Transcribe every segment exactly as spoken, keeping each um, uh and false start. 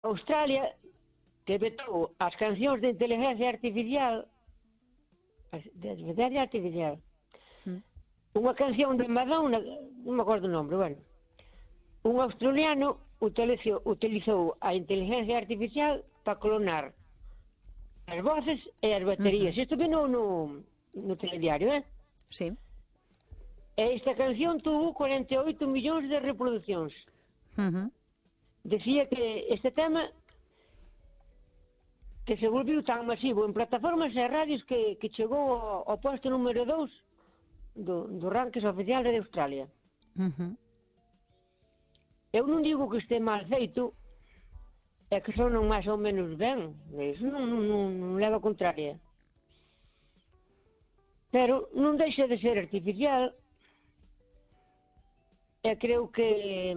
Australia, que vetou as cancións de inteligencia artificial, de inteligencia artificial, mm. unha canción de Madonna, non me acordo o nome, bueno, un australiano utilizou, utilizou a inteligencia artificial para clonar as voces e as baterías. Uh-huh. Isto vino no, no telediario, eh? Sí. E esta canción tuvo cuarenta e oito millóns de reproduccións. Uh-huh. Decía que este tema que se volviu tan masivo en plataformas e radios que, que chegou ao, ao posto número dous do, do rankings oficial de Australia. Uh-huh. Eu non digo que este mal feito, é que sonan máis ou menos ben, iso non, non, non, non leva a contraria. Pero non deixa de ser artificial, e creo que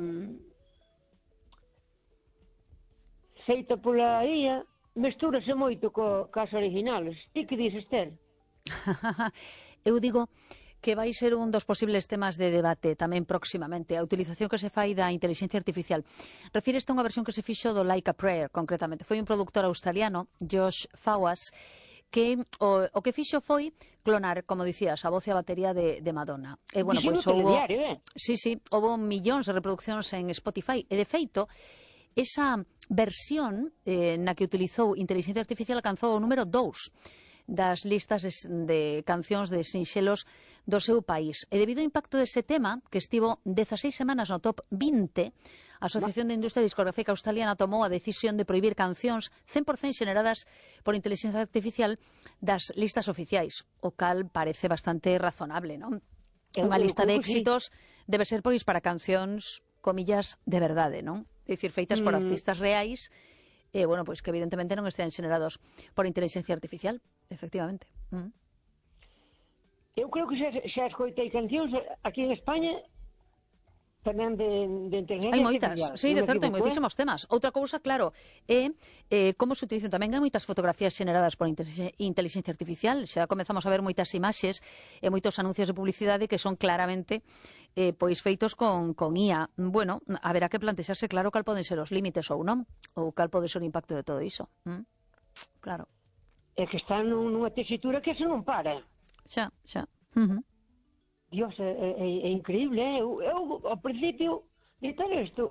feita pola I A mestúrase moito co, cas originales. Ti que dices, Esther? Eu digo que vai ser un dos posibles temas de debate tamén próximamente, a utilización que se fai da inteligencia artificial. Refíreste a unha versión que se fixo do Like a Prayer, concretamente. Foi un productor australiano, Josh Fawaz, que o, o que fixo foi clonar, como dicías, a voz e a batería de, de Madonna. E, bueno, pois, houbo, eh? sí, sí, houbo millóns de reproduccións en Spotify, e de feito, esa versión eh, na que utilizou inteligencia artificial alcanzou o número dous das listas de, de cancións de sinxelos do seu país. E debido ao impacto dese tema, que estivo dezaseis semanas no top vinte, a Asociación de Industria Discográfica Australiana tomou a decisión de prohibir cancións cen por cento xeneradas por inteligencia artificial das listas oficiais, o cal parece bastante razonable, non? Unha lista de éxitos debe ser, pois, para cancións, comillas, de verdade, non? É dicir, feitas por artistas reais, e, bueno, pois que evidentemente non estean xenerados por inteligencia artificial, efectivamente. Mm. Eu creo que xa, xa escoitei cancións aquí en España tamén de, de inteligencia hai moitas, artificial. sí, de certo, hai moitísimos eh? temas. Outra cousa, claro, é eh, como se utilizan. Tamén hai moitas fotografías xeneradas por inteligencia artificial. Xa comezamos a ver moitas imaxes e moitos anuncios de publicidade que son claramente eh, pois feitos con, con I A. Bueno, haberá que plantexarse claro cal poden ser os límites ou non, ou cal pode ser o impacto de todo iso. Mm? Claro. É que está nunha tesitura que se non para. Xa, xa. Uh-huh. Dios, é, é, é increíble, eh? eu, eu ao principio de todo isto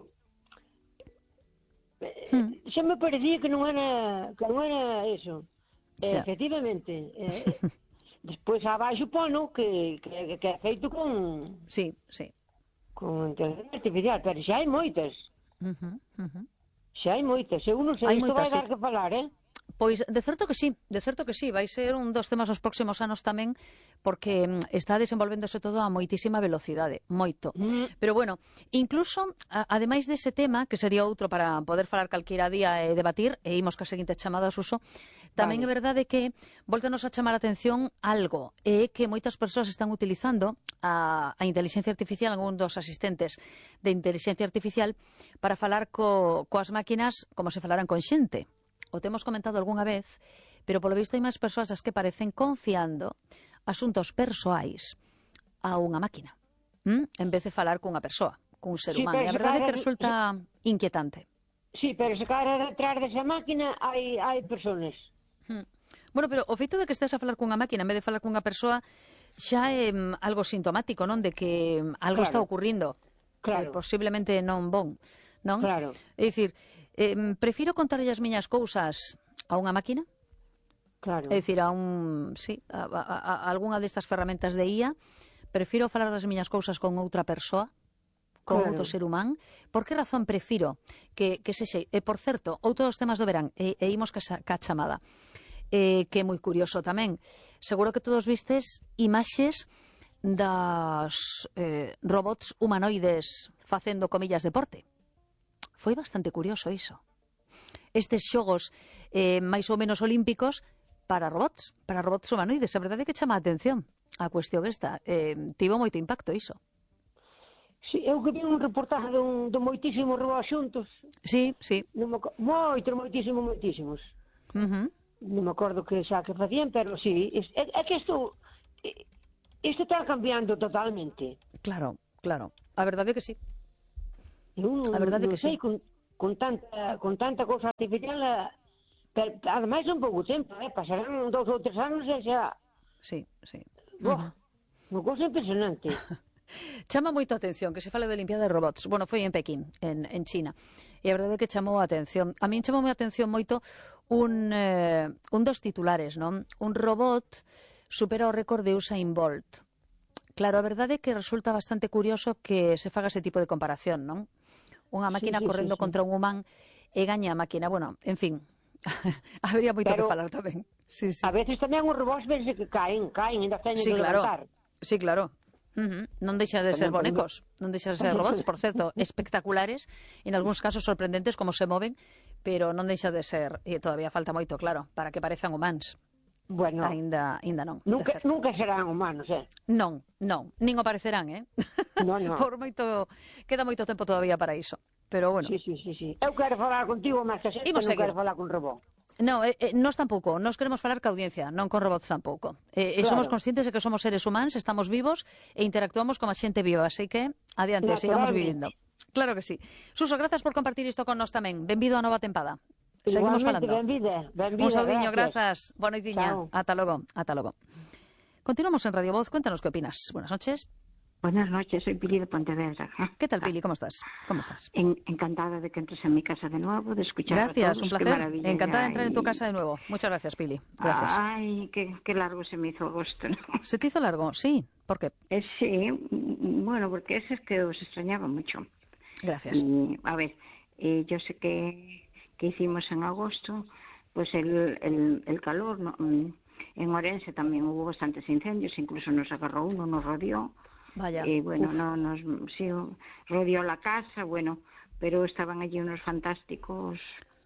hmm. xa me parecía que non era que non era eso, eh, efectivamente eh, despois abaixo pono que, que, que é feito con sí, sí con inteligencia artificial, pero xa hai moitas uh-huh, uh-huh. xa hai moitas, eu non sei, isto vai dar sí. que falar, eh? Pois, de certo que sí, de certo que sí, vai ser un dos temas nos próximos anos tamén, porque está desenvolvéndose todo a moitísima velocidade, moito. Mm. Pero bueno, incluso, a, ademais dese tema, que sería outro para poder falar calquera día e debatir, e imos ca seguinte chamada, Suso, tamén vale. É verdade que voltanos a chamar a atención algo, é que moitas persoas están utilizando a, a inteligencia artificial, algún dos asistentes de inteligencia artificial, para falar co, coas máquinas como se falaran con xente. O temos comentado algunha vez, pero polo visto hai máis persoas as que parecen confiando asuntos persoais a unha máquina, ¿Mm? en vez de falar cunha persoa, cun ser humano. Sí, e a verdade é que resulta se... inquietante. Sí, pero se cara detrás desa máquina hai, hai personas. Hmm. Bueno, pero o feito de que estés a falar cunha máquina en vez de falar cunha persoa xa é um, algo sintomático, non? De que algo claro. está ocurrindo. Claro. Eh, posiblemente non bon, non? Claro. É dicir, Eh, prefiro contarlle as miñas cousas a unha máquina, claro. é dicir, a un, sí, a, a, a algunha destas ferramentas de I A. Prefiro falar das miñas cousas con outra persoa, con claro. outro ser humán. Por que razón prefiro que, que sexe? E, por certo, outro dos temas do verán, e, e imos ca, ca chamada, e, que é moi curioso tamén. Seguro que todos vistes imaxes das eh, robots humanoides facendo, comillas, deporte. Foi bastante curioso iso. Estes xogos eh, máis ou menos olímpicos para robots, para robots humanoides. A verdade é que chama a atención a cuestión esta. Eh, tivo moito impacto iso. Sí, eu que vi un reportaje de, un, de moitísimos robots xuntos. Sí, sí. Non me, moitos, moitísimos, moitísimos. Uh-huh. Non me acordo que xa que facían, pero sí. É, é que isto, isto está cambiando totalmente. Claro, claro. A verdade é que sí. Eu non, a verdade non que sei sí. con, con tanta, con tanta cousa artificial, pero, ademais un pouco tempo, eh, pasarán dous ou tres anos e xa... Sí, sí. Boh, unha cousa impresionante. Chama moito a atención que se fale de limpiada de robots. Bueno, foi en Pekín, en, en China. E a verdade é que chamou a atención. A min chamou a atención moito un, eh, un dos titulares, non? Un robot supera o récord de Usain Bolt. Claro, a verdade é que resulta bastante curioso que se faga ese tipo de comparación, non? Unha máquina sí, sí, correndo sí, sí. contra un humán e gaña a máquina. Bueno, en fin, habría moito Pero, que falar tamén. Sí, sí. A veces tamén os robots vense que caen, caen, ainda teñen Sí, que claro. levantar. Sí, claro. Uh -huh. Non deixa de ser Tamén, bonecos, non deixa de ser robots, por certo, espectaculares, en algúns casos sorprendentes como se moven, pero non deixa de ser, e todavía falta moito, claro, para que parezan humanos. Bueno, Ainda, ainda non. nunca, nunca serán humanos, eh? Non, non, nin o parecerán, eh? No, no. Por moito, queda moito tempo todavía para iso, pero bueno. Sí, sí, sí, sí. Eu quero falar contigo, mas que sempre non quero falar con robot. No, eh, eh, nós tampouco, nós queremos falar ca audiencia, non con robots tampouco. Eh, claro. E somos conscientes de que somos seres humanos, estamos vivos e interactuamos como a xente viva, así que adiante, sigamos vivindo. Claro que sí. Suso, grazas por compartir isto con nós tamén. Benvido a nova tempada. Seguimos falando. Benvida, benvida, un saudiño, grazas. Boa noitiña. Ata logo, ata logo. Continuamos en Radio Voz. Cuéntanos qué opinas. Buenas noches. Buenas noches, soy Pili de Pontevedra. ¿Qué tal, Pili? ¿Cómo estás? ¿Cómo estás? En, encantada de que entres en mi casa de nuevo, de escuchar Gracias, a todos. un placer. Encantada de entrar y... en tu casa de nuevo. Muchas gracias, Pili. Gracias. Ay, qué, qué largo se me hizo agosto, ¿no? ¿Se te hizo largo? Sí. ¿Por qué? Eh, sí, bueno, porque ese es que os extrañaba mucho. Gracias. Y, a ver, eh, yo sé que, que hicimos en agosto, pues el, el, el calor, ¿no? En Orense también hubo bastantes incendios, incluso nos agarró uno, nos rodeó. Vaya. Y bueno, Uf. no nos sí, rodeó la casa, bueno, pero estaban allí unos fantásticos,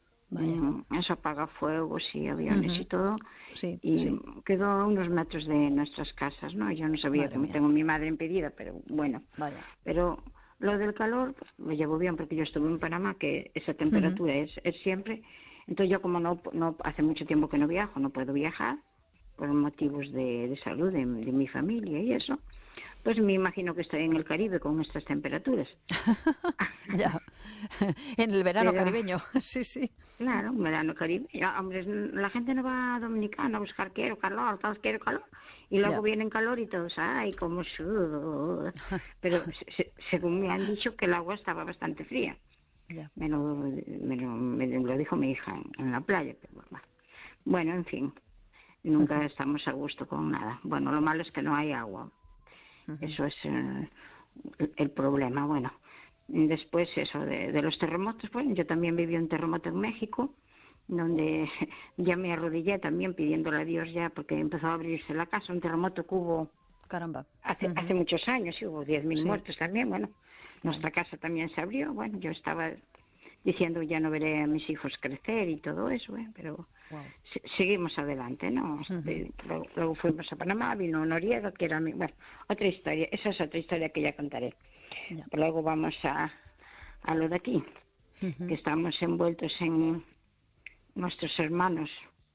um, eso apagafuegos y aviones uh-huh. y todo, sí, y sí. quedó a unos metros de nuestras casas, ¿no? Yo no sabía que me tengo mi madre impedida, pero bueno, Vaya. Pero lo del calor pues, lo llevo bien porque yo estuve en Panamá, que esa temperatura uh-huh. es, es siempre, entonces yo como no, no hace mucho tiempo que no viajo, no puedo viajar por motivos de, de salud de, de mi familia y eso. Pues me imagino que estoy en el Caribe con estas temperaturas. Ya, en el verano Pero, caribeño, sí, sí. Claro, un verano caribeño. Hombre, la gente no va a Dominicana a buscar quiero calor, todos quiero calor. Y luego ya. Vienen calor y todos, ay, como sudo. Pero se, según me han dicho que el agua estaba bastante fría. Ya. Me, lo, me, lo, me lo dijo mi hija en, en la playa. Pero bueno. bueno, en fin, nunca estamos a gusto con nada. Bueno, lo malo es que no hay agua. Eso es eh, el, el problema. Bueno, después eso de, de los terremotos, bueno, yo también viví un terremoto en México, donde ya me arrodillé también pidiéndole a Dios ya, porque empezó a abrirse la casa, un terremoto que hubo Caramba. hace, uh-huh. hace muchos años, y hubo diez mil sí. muertos también, bueno, nuestra casa también se abrió, bueno, yo estaba diciendo ya no veré a mis hijos crecer y todo eso, ¿eh? Pero wow. se, seguimos adelante, ¿no? Uh-huh. luego, luego fuimos a Panamá, vino Noriega, que era mi... Bueno, otra historia, esa es otra historia que ya contaré. Yeah. Luego vamos a, a lo de aquí, uh-huh. que estamos envueltos en nuestros hermanos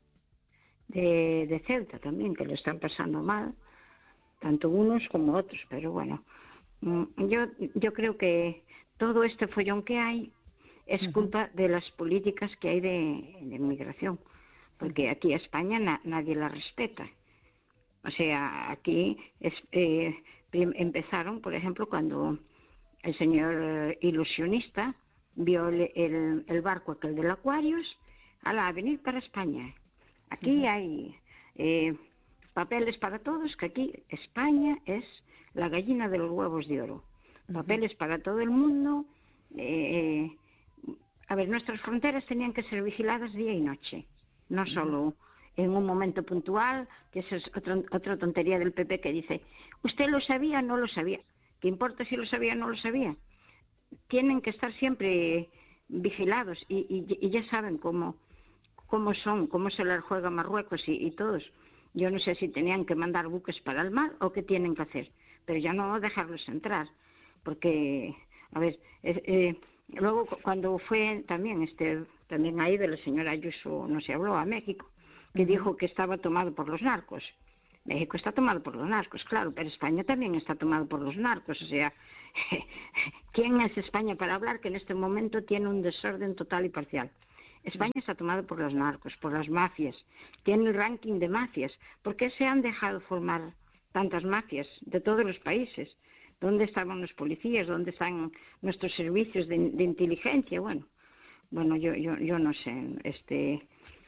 de, de Ceuta también, que lo están pasando mal, tanto unos como otros, pero bueno, yo, yo creo que todo este follón que hay es culpa de las políticas que hay de, de migración, porque aquí a España na, nadie la respeta. O sea, aquí es, eh, empezaron, por ejemplo, cuando el señor eh, ilusionista vio el, el, el barco aquel del Aquarius, ala, a venir para España. Aquí uh-huh. hay eh, papeles para todos, que aquí España es la gallina de los huevos de oro. Uh-huh. Papeles para todo el mundo. Eh, A ver, nuestras fronteras tenían que ser vigiladas día y noche, no solo en un momento puntual, que esa es otro, otra tontería del P P que dice, ¿usted lo sabía o no lo sabía? ¿Qué importa si lo sabía o no lo sabía? Tienen que estar siempre vigilados y, y, y ya saben cómo, cómo son, cómo se les juega Marruecos y, y todos. Yo no sé si tenían que mandar buques para el mar o qué tienen que hacer, pero ya no dejarlos entrar, porque, a ver... Eh, eh, Luego, cuando fue también, este, también ahí de la señora Ayuso, no se habló, a México, que uh-huh. dijo que estaba tomado por los narcos. México está tomado por los narcos, claro, pero España también está tomado por los narcos. O sea, ¿quién es España para hablar que en este momento tiene un desorden total y parcial? España está tomada por los narcos, por las mafias, tiene el ranking de mafias. ¿Por qué se han dejado formar tantas mafias de todos los países? ¿Dónde estaban los policías? ¿Dónde están nuestros servicios de, de inteligencia? Bueno, bueno, yo, yo, yo no sé, este,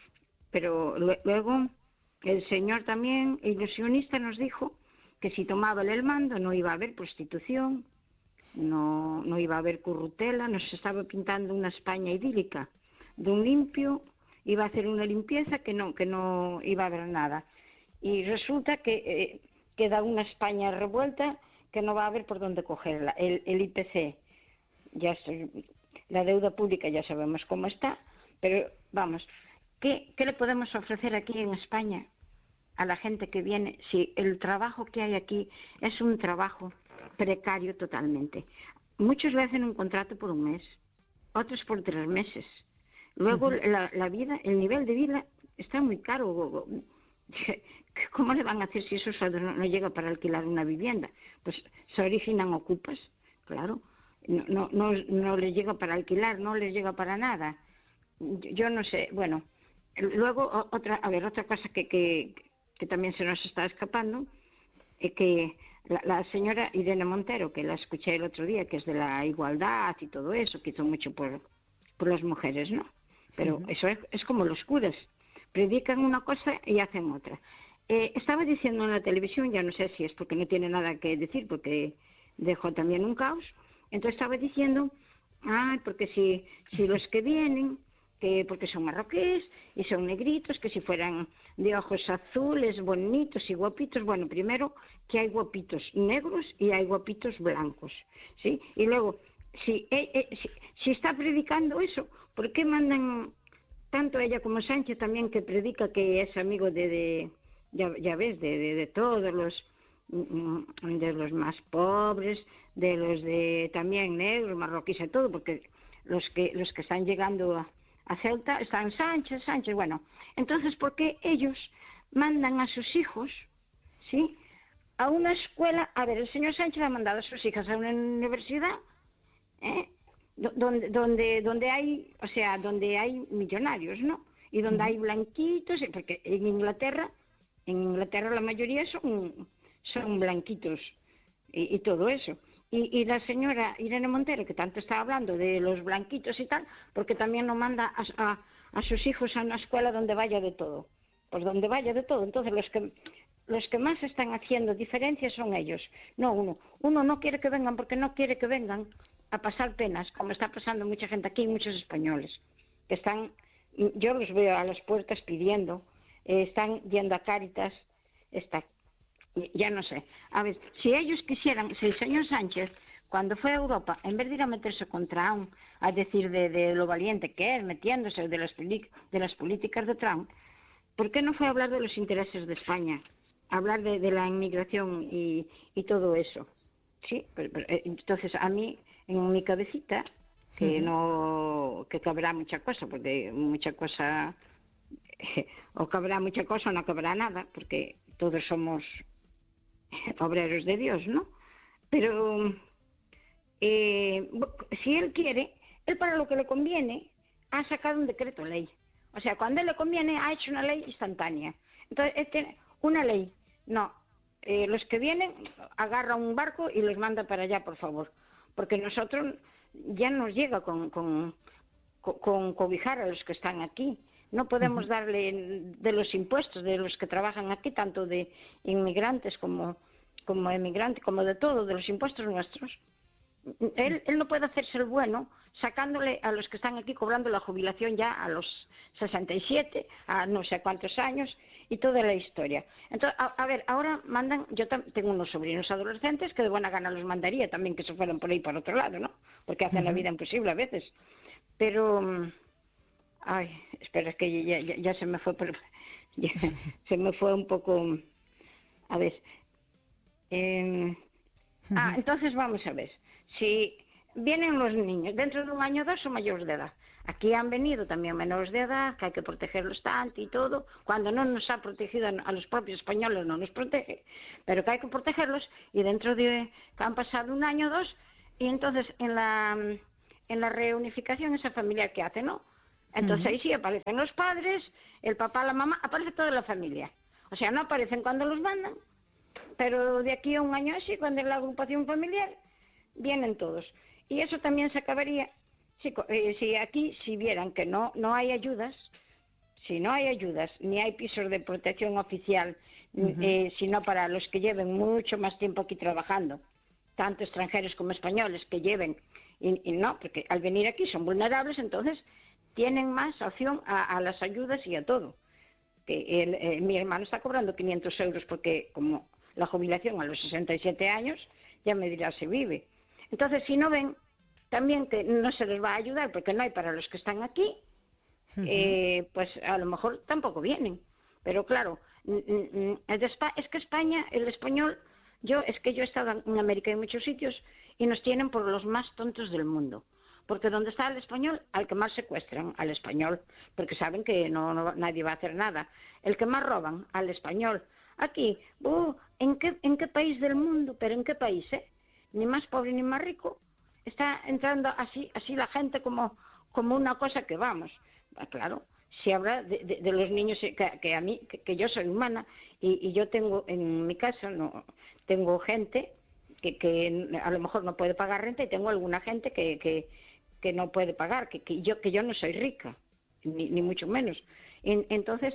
pero luego el señor también, ilusionista, nos dijo que si tomaba él el mando no iba a haber prostitución, no, no iba a haber currutela, nos estaba pintando una España idílica, de un limpio, iba a hacer una limpieza que no, que no iba a haber nada. Y resulta que eh, queda una España revuelta que no va a haber por dónde cogerla. El, el I P C, ya se, la deuda pública ya sabemos cómo está, pero vamos, ¿qué, ¿qué le podemos ofrecer aquí en España a la gente que viene si el trabajo que hay aquí es un trabajo precario totalmente? Muchos le hacen un contrato por un mes, otros por tres meses. Luego uh-huh. la, la vida, el nivel de vida está muy caro. ¿Cómo le van a hacer si eso no, no llega para alquilar una vivienda? Pues se originan ocupas, claro. No, no, no, no les llega para alquilar, no les llega para nada. Yo, yo no sé, bueno. Luego otra, a ver, otra cosa que, que, que también se nos está escapando, es que la, la señora Irene Montero, que la escuché el otro día, que es de la igualdad y todo eso, que hizo mucho por, por las mujeres, ¿no? Pero uh-huh. eso es, es como los curas, predican una cosa y hacen otra. Eh, estaba diciendo en la televisión, ya no sé si es porque no tiene nada que decir, porque dejó también un caos, entonces estaba diciendo, ah, porque si, si los que vienen, que porque son marroquíes y son negritos, que si fueran de ojos azules, bonitos y guapitos, bueno, primero que hay guapitos negros y hay guapitos blancos, ¿sí? Y luego, si, eh, eh, si, si está predicando eso, ¿por qué mandan tanto ella como Sánchez también, que predica que es amigo de... de Ya, ya ves, de, de, de todos los, de los más pobres, de los de también negros, marroquíes y todo, porque los que los que están llegando a, a Ceuta están Sánchez, Sánchez, bueno. Entonces, ¿por qué ellos mandan a sus hijos, sí, a una escuela? A ver, el señor Sánchez ha mandado a sus hijas a una universidad, ¿eh? donde, donde, donde hay, o sea, donde hay millonarios, ¿no? Y donde hay blanquitos, porque en Inglaterra... En Inglaterra la mayoría son, son blanquitos y, y todo eso. Y, y la señora Irene Montero, que tanto está hablando de los blanquitos y tal, porque también no manda a, a, a sus hijos a una escuela donde vaya de todo. Pues donde vaya de todo. Entonces los que, los que más están haciendo diferencias son ellos, no uno. Uno no quiere que vengan porque no quiere que vengan a pasar penas, como está pasando mucha gente aquí, muchos españoles, que están, yo los veo a las puertas pidiendo, Eh, están yendo a Cáritas, está, ya no sé. A ver, si ellos quisieran, si el señor Sánchez, cuando fue a Europa, en vez de ir a meterse con Trump, a decir de, de lo valiente que es, metiéndose de las, de las políticas de Trump, ¿por qué no fue a hablar de los intereses de España? A hablar de, de la inmigración y, y todo eso. Sí, pero, pero, entonces a mí, en mi cabecita, que uh-huh. no, que cabrá mucha cosa, porque mucha cosa... o cabrá mucha cosa o no cabrá nada, porque todos somos obreros de Dios, ¿no? Pero eh, si él quiere, él para lo que le conviene ha sacado un decreto ley. O sea, cuando él le conviene ha hecho una ley instantánea. Entonces, él tiene una ley. No, eh, los que vienen agarra un barco y los manda para allá, por favor. Porque nosotros ya nos llega con, con, con, con cobijar a los que están aquí. No podemos darle de los impuestos de los que trabajan aquí, tanto de inmigrantes como, como emigrantes, como de todo, de los impuestos nuestros. Él, él no puede hacerse el bueno sacándole a los que están aquí, cobrando la jubilación ya a los sesenta y siete, a no sé cuántos años, y toda la historia. Entonces, a, a ver, ahora mandan, yo tengo unos sobrinos adolescentes que de buena gana los mandaría también que se fueran por ahí por otro lado, ¿no? Porque hacen uh-huh. la vida imposible a veces. Pero... Ay, espera, es que ya, ya, ya se me fue, por, ya, se me fue un poco, a ver. Eh, uh-huh. Ah, entonces vamos a ver, si vienen los niños, dentro de un año o dos son mayores de edad. Aquí han venido también menores de edad, que hay que protegerlos tanto y todo, cuando no nos ha protegido a los propios españoles, no nos protege, pero que hay que protegerlos, y dentro de que han pasado un año o dos, y entonces en la, en la reunificación esa familiar que hace, ¿no? Entonces uh-huh. ahí sí aparecen los padres, el papá, la mamá, aparece toda la familia. O sea, no aparecen cuando los mandan, pero de aquí a un año así, cuando es la agrupación familiar, vienen todos. Y eso también se acabaría, si, eh, si aquí, si vieran que no, no hay ayudas, si no hay ayudas, ni hay pisos de protección oficial, uh-huh. eh, sino para los que lleven mucho más tiempo aquí trabajando, tanto extranjeros como españoles que lleven, y, y no, porque al venir aquí son vulnerables, entonces tienen más opción a, a las ayudas y a todo. Que el, eh, mi hermano está cobrando quinientos euros porque como la jubilación a los sesenta y siete años, ya me dirá si vive. Entonces, si no ven, también que no se les va a ayudar porque no hay para los que están aquí, uh-huh. eh, pues a lo mejor tampoco vienen. Pero claro, es que España, el español, yo es que yo he estado en América en muchos sitios y nos tienen por los más tontos del mundo. Porque donde está el español, al que más secuestran, al español, porque saben que no, no nadie va a hacer nada. El que más roban, al español. Aquí, uh, ¿en qué, ¿en qué país del mundo? ¿Pero en qué país, eh? Ni más pobre ni más rico. Está entrando así así la gente como, como una cosa que vamos. Claro, si habla de, de, de los niños, que, que a mí, que, que yo soy humana, y, y yo tengo en mi casa, no tengo gente que, que a lo mejor no puede pagar renta y tengo alguna gente que... que que no puede pagar, que, que yo que yo no soy rica, ni, ni mucho menos. En, entonces,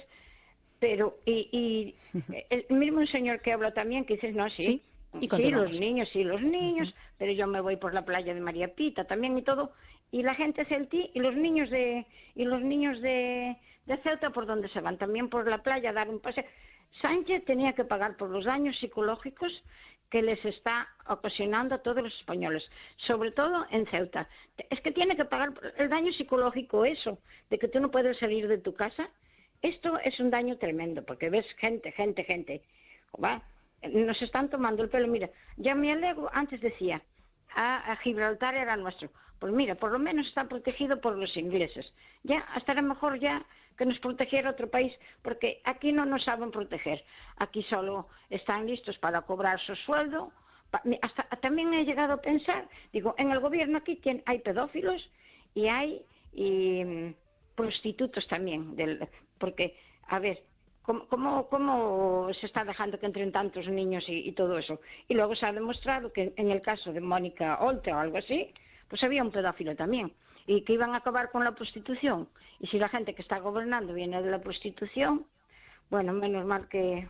pero, y, y el mismo señor que habla también, que dices, no, sí, sí, y sí los niños, sí, los niños, uh-huh. pero yo me voy por la playa de María Pita también y todo, y la gente celtí, y los niños de, y los niños de, de Ceuta, ¿por dónde se van? También por la playa a dar un paseo. Sánchez tenía que pagar por los daños psicológicos que les está ocasionando a todos los españoles, sobre todo en Ceuta. Es que tiene que pagar el daño psicológico, eso, de que tú no puedes salir de tu casa. Esto es un daño tremendo, porque ves gente, gente, gente. ¿Va? Nos están tomando el pelo. Mira, ya me alegro, antes decía, a, a Gibraltar era nuestro. Pues mira, por lo menos está protegido por los ingleses. Ya, hasta a lo mejor ya que nos protegiera otro país, porque aquí no nos saben proteger. Aquí solo están listos para cobrar su sueldo. Hasta, también he llegado a pensar, digo, en el gobierno aquí tiene, hay pedófilos y hay y, um, prostitutos también, del, porque, a ver, ¿cómo, cómo, ¿cómo se está dejando que entren tantos niños y, y todo eso? Y luego se ha demostrado que en el caso de Mónica Oltra o algo así, pues había un pedófilo también, y que iban a acabar con la prostitución. Y si la gente que está gobernando viene de la prostitución, bueno, menos mal que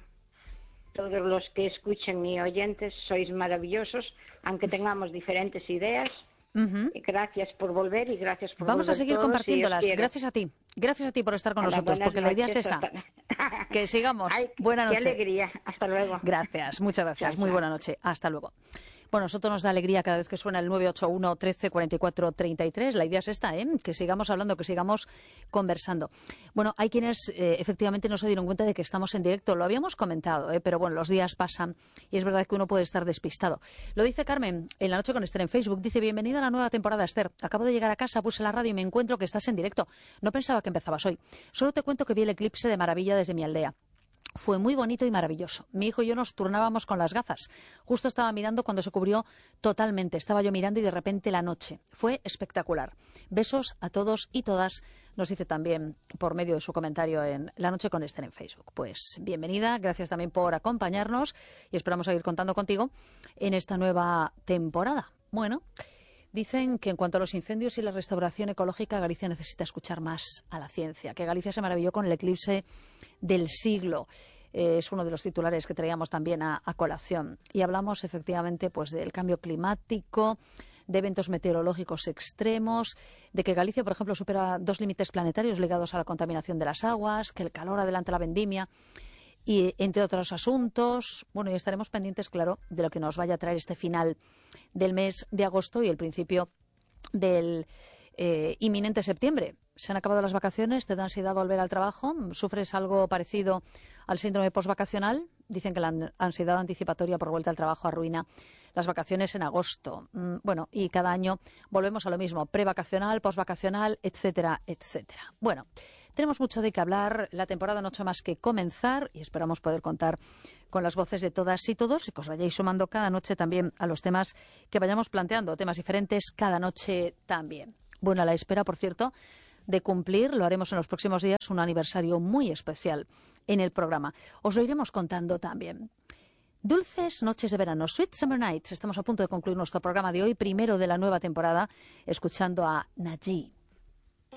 todos los que escuchen y oyentes sois maravillosos, aunque tengamos diferentes ideas. Uh-huh. Gracias por volver y gracias por Vamos volver a seguir todos, compartiéndolas. Si gracias a ti. Gracias a ti por estar con Hola, nosotros, porque la idea es esa. Hasta... Que sigamos. Ay, buena noche. Qué alegría. Hasta luego. Gracias, muchas gracias. Chao, Muy chao. buena noche. Hasta luego. Bueno, a nosotros nos da alegría cada vez que suena el nueve ocho uno, trece, cuarenta y cuatro, treinta y tres. La idea es esta, ¿eh? Que sigamos hablando, que sigamos conversando. Bueno, hay quienes eh, efectivamente no se dieron cuenta de que estamos en directo. Lo habíamos comentado, ¿eh? Pero bueno, los días pasan y es verdad que uno puede estar despistado. Lo dice Carmen en La Noche con Esther en Facebook. Dice, bienvenida a la nueva temporada, Esther. Acabo de llegar a casa, puse la radio y me encuentro que estás en directo. No pensaba que empezabas hoy. Solo te cuento que vi el eclipse de maravilla desde mi aldea. Fue muy bonito y maravilloso. Mi hijo y yo nos turnábamos con las gafas. Justo estaba mirando cuando se cubrió totalmente. Estaba yo mirando y de repente la noche. Fue espectacular. Besos a todos y todas, nos dice también por medio de su comentario en La Noche con Esther en Facebook. Pues bienvenida, gracias también por acompañarnos y esperamos seguir contando contigo en esta nueva temporada. Bueno, dicen que en cuanto a los incendios y la restauración ecológica, Galicia necesita escuchar más a la ciencia, que Galicia se maravilló con el eclipse del siglo. Eh, es uno de los titulares que traíamos también a, a colación. Y hablamos efectivamente pues del cambio climático, de eventos meteorológicos extremos, de que Galicia, por ejemplo, supera dos límites planetarios ligados a la contaminación de las aguas, que el calor adelanta la vendimia, y entre otros asuntos. Bueno, y estaremos pendientes, claro, de lo que nos vaya a traer este final del mes de agosto y el principio del eh, inminente septiembre. Se han acabado las vacaciones, te da ansiedad volver al trabajo, sufres algo parecido al síndrome postvacacional. Dicen que la ansiedad anticipatoria por vuelta al trabajo arruina las vacaciones en agosto. Bueno, y cada año volvemos a lo mismo, prevacacional, postvacacional, etcétera, etcétera. Bueno, tenemos mucho de qué hablar, la temporada no ha hecho más que comenzar y esperamos poder contar con las voces de todas y todos y que os vayáis sumando cada noche también a los temas que vayamos planteando, temas diferentes cada noche también. Bueno, a la espera, por cierto, de cumplir, lo haremos en los próximos días, un aniversario muy especial en el programa. Os lo iremos contando también. Dulces noches de verano, Sweet Summer Nights. Estamos a punto de concluir nuestro programa de hoy, primero de la nueva temporada, escuchando a Naji.